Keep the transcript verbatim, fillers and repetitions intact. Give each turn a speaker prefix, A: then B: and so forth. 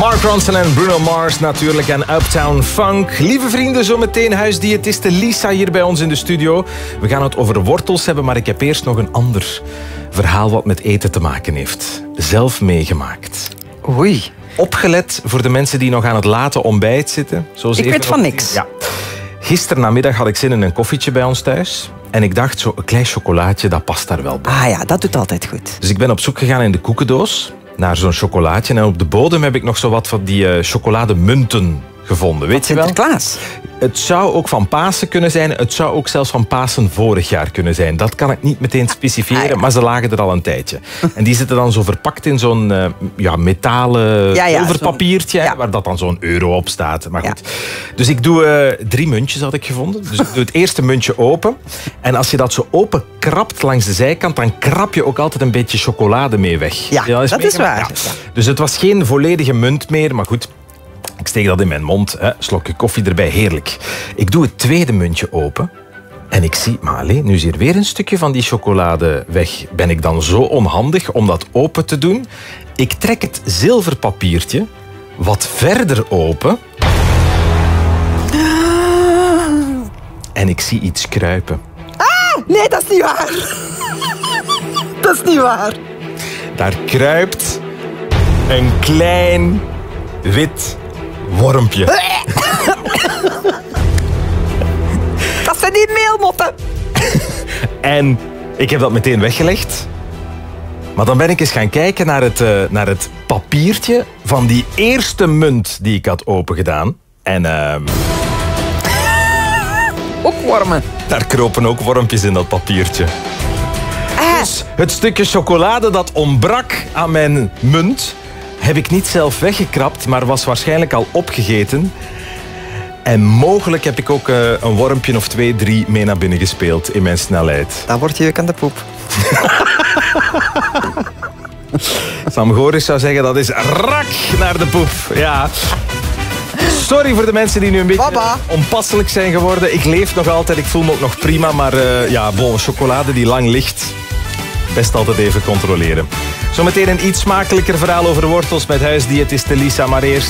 A: Mark Ronson en Bruno Mars natuurlijk en Uptown Funk. Lieve vrienden, zometeen huisdiëtiste Lisa hier bij ons in de studio. We gaan het over wortels hebben, maar ik heb eerst nog een ander verhaal wat met eten te maken heeft. Zelf meegemaakt.
B: Oei.
A: Opgelet voor de mensen die nog aan het late ontbijt zitten. Zo
B: ik weet van niks.
A: Ja. Gisteren namiddag had ik zin in een koffietje bij ons thuis. En ik dacht, zo'n klein chocolaatje, dat past daar wel bij.
B: Ah ja, dat doet altijd goed.
A: Dus ik ben op zoek gegaan in de koekendoos naar zo'n chocolaatje. En op de bodem heb ik nog zo wat van die uh, chocolademunten gevonden. Weet je wel?
B: Sinterklaas.
A: Het zou ook van Pasen kunnen zijn. Het zou ook zelfs van Pasen vorig jaar kunnen zijn. Dat kan ik niet meteen specifieren, ah, ja. maar ze lagen er al een tijdje. En die zitten dan zo verpakt in zo'n uh, ja, metalen ja, ja, zilverpapiertje, ja. waar dat dan zo'n euro op staat. Maar goed. Ja. Dus ik doe uh, drie muntjes, had ik gevonden. Dus ik doe het eerste muntje open. En als je dat zo open krabt langs de zijkant, dan krab je ook altijd een beetje chocolade mee weg.
B: Ja, ja dat, is, dat is waar. Ja.
A: Dus het was geen volledige munt meer, maar goed. Ik steek dat in mijn mond, hè. Slokje koffie erbij, heerlijk. Ik doe het tweede muntje open en ik zie, maar allez, nu is hier weer een stukje van die chocolade weg. Ben ik dan zo onhandig om dat open te doen? Ik trek het zilverpapiertje wat verder open en ik zie iets kruipen.
B: Ah, nee, dat is niet waar. Dat is niet waar.
A: Daar kruipt een klein wit wormpje.
B: Dat zijn die meelmotten.
A: En ik heb dat meteen weggelegd. Maar dan ben ik eens gaan kijken naar het, uh, naar het papiertje van die eerste munt die ik had opengedaan. En uh,
B: ook wormen.
A: Daar kropen ook wormpjes in dat papiertje. Ah. Dus het stukje chocolade dat ontbrak aan mijn munt heb ik niet zelf weggekrapt, maar was waarschijnlijk al opgegeten. En mogelijk heb ik ook uh, een wormpje of twee, drie mee naar binnen gespeeld in mijn snelheid.
B: Dan word je juk aan de poep.
A: Sam Goris zou zeggen, dat is rak naar de poep. Ja. Sorry voor de mensen die nu een beetje
B: Baba.
A: onpasselijk zijn geworden. Ik leef nog altijd, ik voel me ook nog prima. Maar uh, ja, bon, chocolade die lang ligt, best altijd even controleren. Zometeen een iets smakelijker verhaal over wortels met huisdiëtiste Lisa, maar eerst